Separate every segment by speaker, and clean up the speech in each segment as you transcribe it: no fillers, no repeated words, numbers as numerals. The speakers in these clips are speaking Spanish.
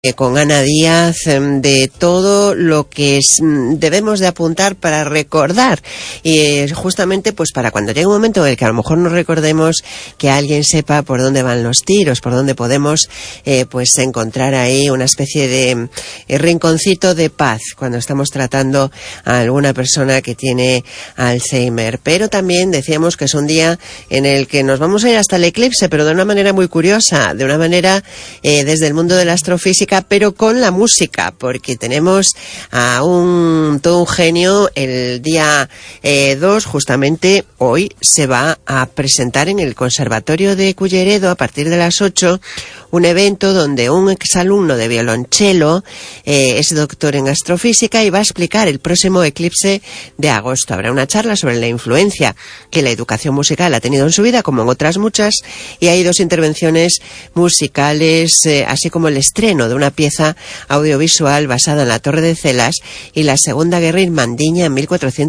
Speaker 1: con Ana Díaz de todo lo que debemos de apuntar para recordar y justamente pues para cuando llegue un momento en el que a lo mejor no recordemos, que alguien sepa por dónde van los tiros, por dónde podemos pues encontrar ahí una especie de rinconcito de paz cuando estamos tratando a alguna persona que tiene Alzheimer. Pero también decíamos que es un día en el que nos vamos a ir hasta el eclipse, pero de una manera muy curiosa, de una manera desde el mundo de la astrofísica, pero con la música, porque tenemos a todo un genio. El día 2, justamente hoy, se va a presentar en el Conservatorio de Culleredo a partir de las 8 un evento donde un exalumno de violonchelo es doctor en astrofísica y va a explicar el próximo eclipse de agosto. Habrá una charla sobre la influencia que la educación musical ha tenido en su vida, como en otras muchas, y hay 2 intervenciones musicales, así como el estreno de una pieza audiovisual basada en la Torre de Celas y la Segunda Guerra Irmandiña en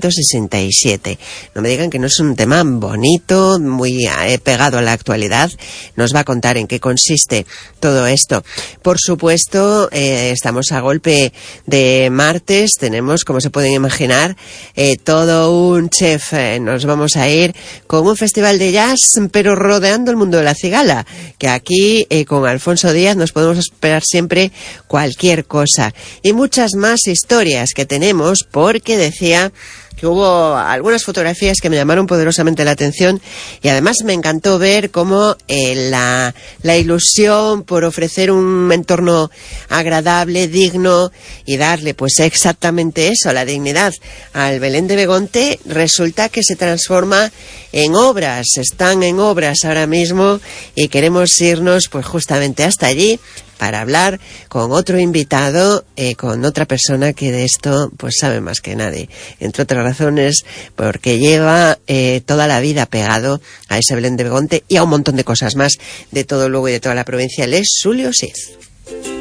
Speaker 1: 1467. No me digan que no es un tema bonito, muy pegado a la actualidad. Nos va a contar en qué consiste todo esto. Por supuesto, estamos a golpe de martes, tenemos, como se pueden imaginar, todo un chef. Nos vamos a ir con un festival de jazz, pero rodeando el mundo de la cigala, que aquí con Alfonso Díaz nos podemos esperar siempre cualquier cosa. Y muchas más historias que tenemos, porque decía que hubo algunas fotografías que me llamaron poderosamente la atención y además me encantó ver cómo la ilusión por ofrecer un entorno agradable, digno y darle pues exactamente eso, la dignidad al Belén de Begonte, resulta que se transforma en obras. Están en obras ahora mismo y queremos irnos pues justamente hasta allí para hablar con otro invitado, con otra persona que de esto pues sabe más que nadie, entre otras razones porque lleva toda la vida pegado a ese Belén de Begonte y a un montón de cosas más de todo Lugo y de toda la provincia. Él es Xulio Siz.